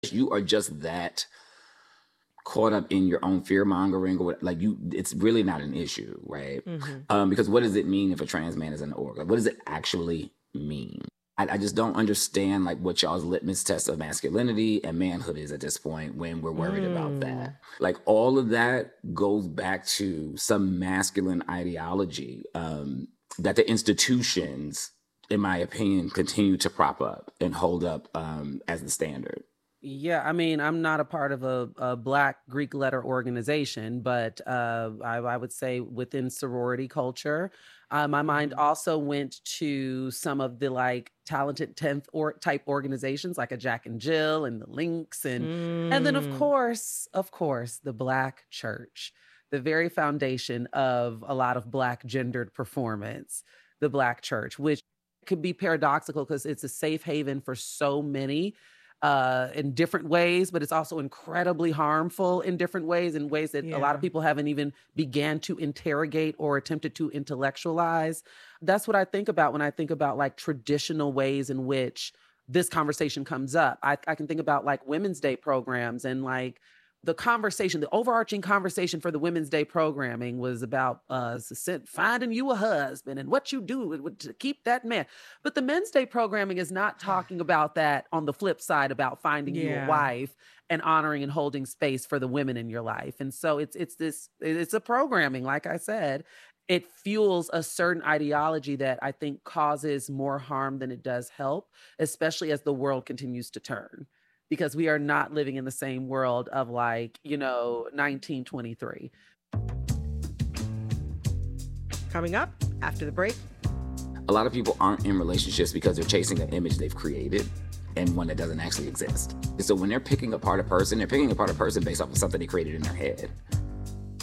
You are just that caught up in your own fear mongering or what, like it's really not an issue, right? Mhm. Because what does it mean if a trans man is in the org? Like, what does it actually mean? I just don't understand like what y'all's litmus test of masculinity and manhood is at this point when we're worried about Mm. that. Like all of that goes back to some masculine ideology that the institutions, in my opinion, continue to prop up and hold up as the standard. Yeah, I mean, I'm not a part of a Black Greek letter organization, but I would say within sorority culture, my mind Mhm. also went to some of the like talented 10th or type organizations like a Jack and Jill and the Links and then Mm. of course, the Black church, the very foundation of a lot of Black gendered performance, the Black church, which could be paradoxical because it's a safe haven for so many in different ways, but it's also incredibly harmful in ways that a lot of Yeah. people haven't even began to interrogate or attempted to intellectualize. That's what I think about when I think about like traditional ways in which this conversation comes up. I can think about like Women's Day programs and like the conversation, the overarching conversation for the Women's Day programming was about finding you a husband and what you do to keep that man. But the Men's Day programming is not talking about that on the flip side about finding you a Yeah. wife and honoring and holding space for the women in your life. And so it's a programming, like I said, it fuels a certain ideology that I think causes more harm than it does help, especially as the world continues to turn. Because we are not living in the same world of like, 1923. Coming up after the break. A lot of people aren't in relationships because they're chasing an image they've created and one that doesn't actually exist. And so when they're picking apart a person, they're picking apart a person based off of something they created in their head.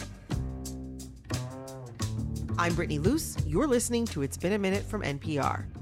I'm Brittany Luce. You're listening to It's Been a Minute from NPR.